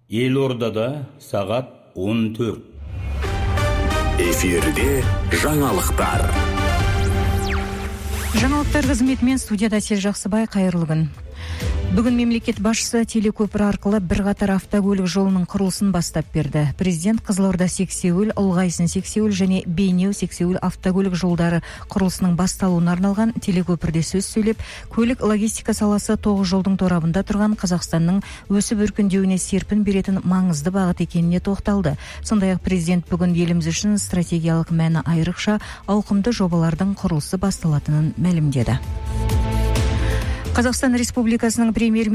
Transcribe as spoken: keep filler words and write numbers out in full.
Елордада сағат он төрт. Эфирде жаңалықтар. Жаңалықтар қызметімен студияда Сел Жақсыбай, қайырлы күн. Бүгін мемлекет басшысы телекөпір арқылы бірқатар автокөлік жолының құрылысын бастап берді. Президент Қызылорда-Сексеуіл, Ұлғайсын-Сексеуіл және Бейнеу-Сексеуіл автокөлік жолдары құрылысының басталуына арналған телекөпірде сөз сөйлеп, көлік логистика саласы тоғыз жолдың торабында тұрған Қазақстанның өсіп өркендеуіне серпін беретін маңызды бағыт екеніне тоқталды. Сондай-ақ президент бүгін еліміз үшін стратегиялық мәні айрықша ауқымды жобалардың құрылысы басталатынын мәлімдеді. Қазақстан Республикасының премьер